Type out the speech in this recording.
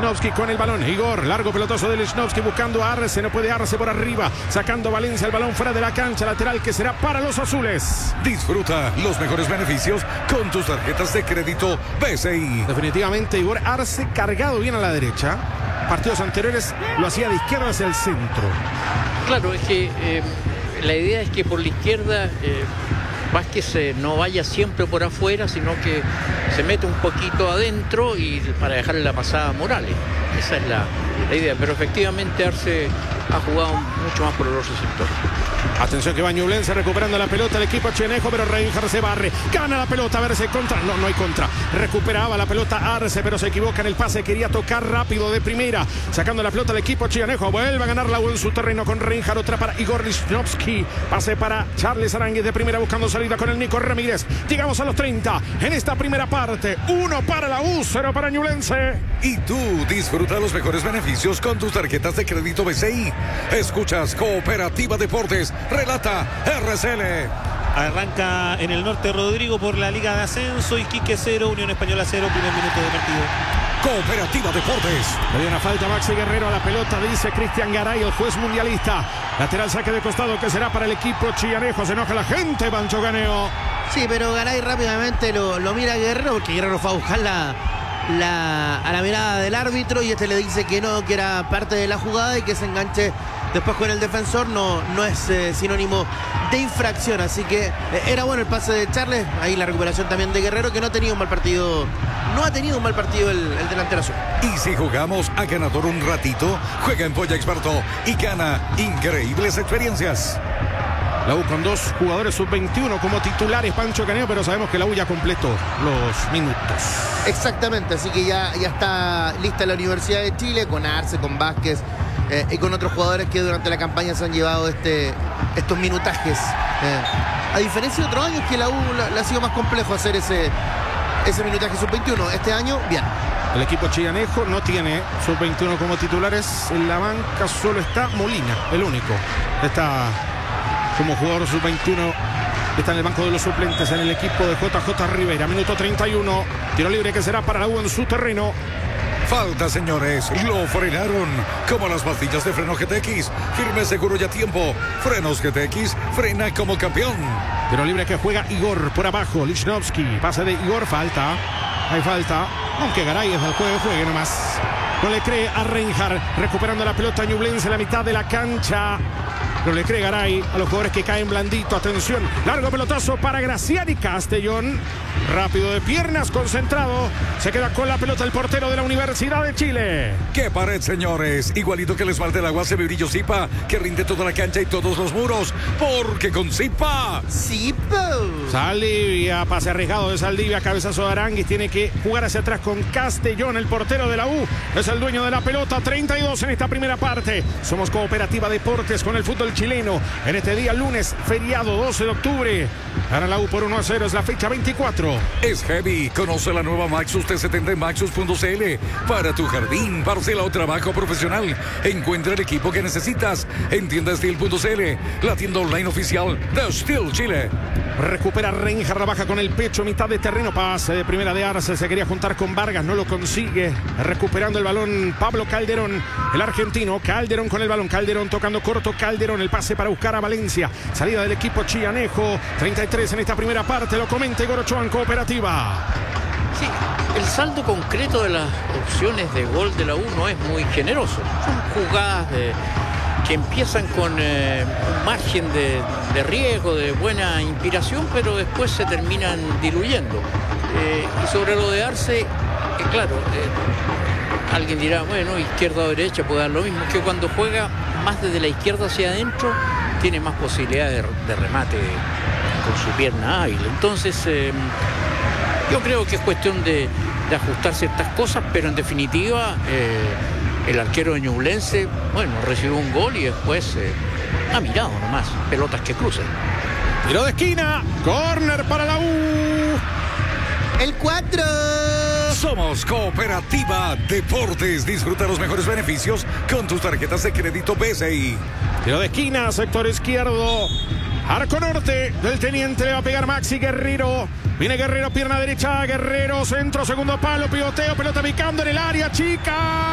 Lichnowsky con el balón. Igor, largo pelotazo de Lichnowsky buscando a Arce. No puede Arce por arriba. Sacando Valencia el balón fuera de la cancha. Lateral que será para los azules. Disfruta los mejores beneficios con tus tarjetas de crédito BCI. Definitivamente Igor Arce cargado bien a la derecha. Partidos anteriores lo hacía de izquierda hacia el centro. Claro, es que la idea es que por la izquierda Vázquez no vaya siempre por afuera, sino que se mete un poquito adentro y para dejarle la pasada a Morales. Esa es la idea, pero efectivamente Arce ha jugado mucho más por el otro sector. Atención que va Ñublense recuperando la pelota el equipo chianejo, pero Reinhardt se barre, gana la pelota, a ver si contra, no hay contra, recuperaba la pelota Arce, pero se equivoca en el pase, quería tocar rápido de primera, sacando la pelota el equipo chianejo, vuelve a ganar la U en su terreno con Reinhardt, otra para Igor Lichnowsky, pase para Charles Aránguiz de primera buscando salida con el Nico Ramírez, llegamos a los 30 en esta primera parte, 1 para la U, 0 para Ñublense. Y tú disfruta los mejores beneficios con tus tarjetas de crédito BCI. Escuchas Cooperativa Deportes, relata RCL. Arranca en el norte Rodrigo por la Liga de Ascenso, Iquique 0, Unión Española 0, primer minuto de partido. Cooperativa Deportes. Le dio una falta a Maxi Guerrero a la pelota, dice Cristian Garay, el juez mundialista. Lateral saque de costado que será para el equipo chianejo. Se enoja la gente, Pancho Caneo. Sí, pero Garay rápidamente lo mira a Guerrero, porque Guerrero fue a buscar a la mirada del árbitro y este le dice que no, que era parte de la jugada y que se enganche después con el defensor no es sinónimo de infracción, así que era bueno el pase de Charles, ahí la recuperación también de Guerrero, que no ha tenido un mal partido el delantero azul. Y si jugamos a ganador un ratito, juega en Polla Experto y gana increíbles experiencias. La U con 2 jugadores sub-21 como titulares, Pancho Caneo, pero sabemos que la U ya completó los minutos. Exactamente, así que ya está lista la Universidad de Chile con Arce, con Vázquez y con otros jugadores que durante la campaña se han llevado estos minutajes. A diferencia de otros años que la U le ha sido más complejo hacer ese minutaje sub-21. Este año, bien. El equipo chianejo no tiene sub-21 como titulares. En la banca solo está Molina, el único. Está como jugador sub-21, está en el banco de los suplentes en el equipo de JJ Rivera. Minuto 31, tiro libre que será para la U en su terreno. Falta, señores, lo frenaron como las pastillas de freno GTX. Firme, seguro y a tiempo. Frenos GTX, frena como campeón. Tiro libre que juega Igor por abajo, Lichnowsky, pase de Igor, falta. Hay falta, aunque Garay es del juego, juegue nomás. No le cree a Reinhardt, recuperando la pelota Ñublense en la mitad de la cancha. No le cree Garay a los jugadores que caen blandito. Atención, largo pelotazo para Graciani Castellón. Rápido de piernas, concentrado. Se queda con la pelota el portero de la Universidad de Chile. ¡Qué pared, señores! Igualito que les falta el agua, se ve brillo Zipa, que rinde toda la cancha y todos los muros. Porque con Zipa. ¡Zipa! Saldivia, pase arriesgado de Saldivia, cabezazo de Aránguiz. Tiene que jugar hacia atrás con Castellón, el portero de la U. Es el dueño de la pelota, 32 en esta primera parte. Somos Cooperativa Deportes con el fútbol chileno. En este día lunes, feriado 12 de octubre. Gana la U por 1-0, es la fecha 24. Es heavy. Conoce la nueva Maxus T70 en Maxus.cl. Para tu jardín, parcela o trabajo profesional. Encuentra el equipo que necesitas en tiendasteel.cl, la tienda online oficial de Steel Chile. Recupera Reinhardt, la baja con el pecho, mitad de terreno, pase de primera de Arce, se quería juntar con Vargas, no lo consigue. Recuperando el balón Pablo Calderón, el argentino. Calderón con el balón, Calderón tocando corto, Calderón, el pase para buscar a Valencia. Salida del equipo chianejo, 33 en esta primera parte, lo comenta Igor Ochoa en Cooperativa. Sí, el saldo concreto de las opciones de gol de la U no es muy generoso. Son jugadas que empiezan con un margen de riesgo, de buena inspiración, pero después se terminan diluyendo. Y sobre lo de Arce, claro, alguien dirá, bueno, izquierda o derecha puede dar lo mismo, que cuando juega más desde la izquierda hacia adentro, tiene más posibilidades de remate con su pierna hábil. Entonces, yo creo que es cuestión de ajustar ciertas cosas, pero en definitiva, el arquero de Ñublense, bueno, recibió un gol y después ha mirado nomás, pelotas que cruzan. Tiro de esquina, córner para la U. El 4. Somos Cooperativa Deportes. Disfruta los mejores beneficios con tus tarjetas de crédito BCI. Tiro de esquina, sector izquierdo. Arco norte del teniente, le va a pegar Maxi Guerrero. Viene Guerrero, pierna derecha, Guerrero, centro, segundo palo, pivoteo, pelota picando en el área chica.